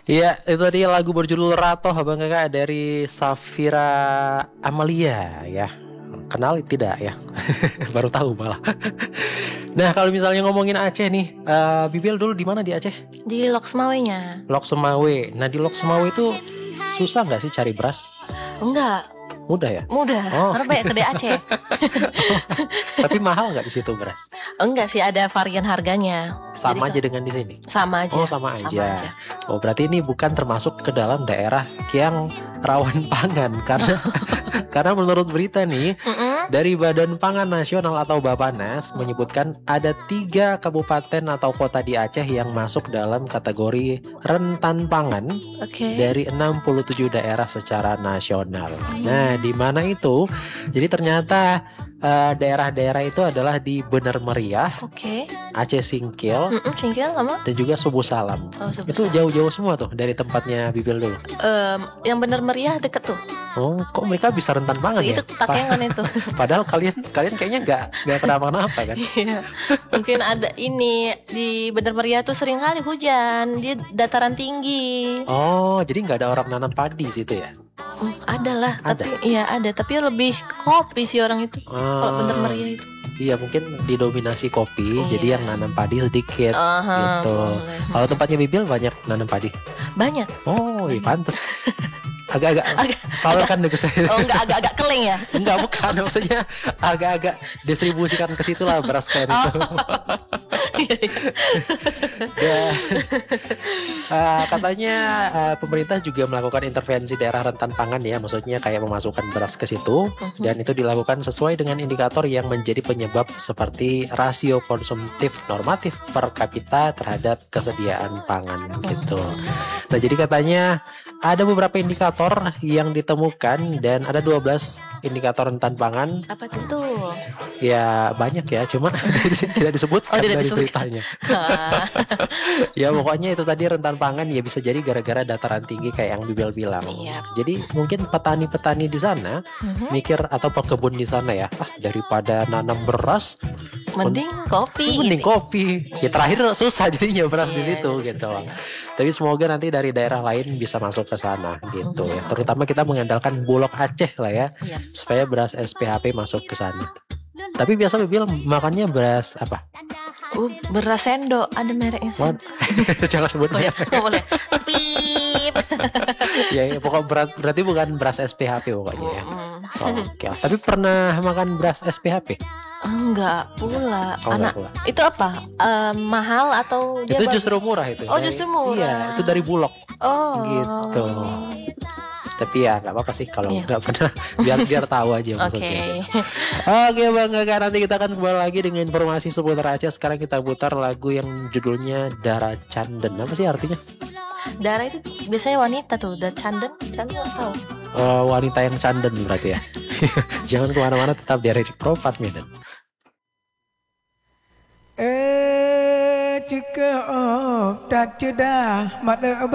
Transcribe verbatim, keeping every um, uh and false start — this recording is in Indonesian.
Iya, itu tadi lagu berjudul Ratoh Abang Kakak dari Safira Amalia ya. Kenal tidak ya? Baru tahu malah. Nah, kalau misalnya ngomongin Aceh nih, uh, Bibil dulu di mana di Aceh? Di Lok Semawenya. Lok Semawe. Nah, di Lok Semawe itu susah nggak sih cari beras? Enggak. Mudah ya? Mudah. Oh. Karena banyak kedai Aceh. Oh, tapi mahal nggak di situ beras? Enggak sih, ada varian harganya. Sama Jadi, aja dengan di sini. Sama aja. Oh, sama aja. Sama aja. Oh, berarti ini bukan termasuk ke dalam daerah yang rawan pangan karena karena menurut berita nih Mm-mm. dari Badan Pangan Nasional atau Bappenas menyebutkan ada tiga kabupaten atau kota di Aceh yang masuk dalam kategori rentan pangan Oke. dari enam puluh tujuh daerah secara nasional. Nah, di mana itu? Jadi ternyata uh, daerah-daerah itu adalah di Bener Meriah, Oke. Aceh Singkil, Mm-mm, Singkil sama? dan juga Subuh Salam. Oh, Subuh Itu Salam. jauh-jauh semua tuh dari tempatnya Bibil dulu. Em, yang Bener Meriah deket tuh. Oh, kok mereka bisa rentan pangan ya? Itu Takengon itu. Padahal kalian kalian kayaknya nggak nggak kenapa-napa kan? Iya. Mungkin ada ini di Bener Meriah tuh sering kali hujan. Dia dataran tinggi. Oh, jadi nggak ada orang nanam padi situ ya? Hmm, ada lah, Ada? tapi iya ada, tapi lebih ke kopi sih orang itu. Kalau Ah, Bener Meriah itu. Iya, mungkin didominasi kopi, Iya. jadi yang nanam padi sedikit Aha, gitu. boleh. Kalau tempatnya Bibil banyak nanam padi. Banyak. Oh, iya pantes. Agak-agak Agak- salurkan deh ke saya. Oh enggak, agak-agak keleng ya. Enggak, bukan, maksudnya agak-agak distribusikan ke situ lah beras kayak itu. Dan uh, katanya uh, pemerintah juga melakukan intervensi daerah rentan pangan ya, maksudnya kayak memasukkan beras ke situ, dan itu dilakukan sesuai dengan indikator yang menjadi penyebab seperti rasio konsumtif normatif per kapita terhadap kesediaan pangan gitu. Nah, jadi katanya ada beberapa indikator yang ditemukan dan ada dua belas indikator rentan pangan. Apa itu tuh? Ya banyak ya, cuma di sini tidak disebutkan Oh, tidak dari disebutkan. beritanya. Ya pokoknya itu tadi rentan pangan ya bisa jadi gara-gara dataran tinggi kayak yang Bibil bilang. Iya. Jadi mungkin petani-petani di sana Mhm. mikir atau pekebun di sana ya, ah daripada nanam beras Mending kopi. mending gitu. kopi. Ya terakhir susah jadinya beras di Iya, situ jadi gitu. susah ya. Tapi semoga nanti dari daerah lain bisa masuk ke sana gitu ya. Terutama kita mengandalkan Bulog Aceh lah ya, Iya. supaya beras S P H P masuk ke sana. Tapi biasa Bibil makannya beras apa? Uh, beras sendok, ada mereknya Wan, sendok. jangan sebut Oh ya, merek. nggak boleh. Pip. Ya, ya pokok berat, berarti bukan beras S P H P pokoknya ya. Mm. Oh, oke. Tapi pernah makan beras S P H P? Enggak pula. Oh, Anak enggak pula. itu apa? Eh, mahal atau dia Itu bagus? justru murah itu. Oh, Dari- justru murah. Iya, itu dari Bulog. Oh. Gitu. Tapi ya nggak apa-apa sih kalau Iya. nggak pernah, biar biar tahu aja Oke. maksudnya. Oke Bang Kakak, nanti kita akan kembali lagi dengan informasi seputar Aceh. Sekarang kita putar lagu yang judulnya Dara Canden. Apa sih artinya? Darah itu biasanya wanita tuh, dar canden, canden nggak tahu. Eh, wanita yang canden berarti ya. Jangan kemana-mana, tetap di Radio Propat Medan. Eh, jika oh, tak cedah, mak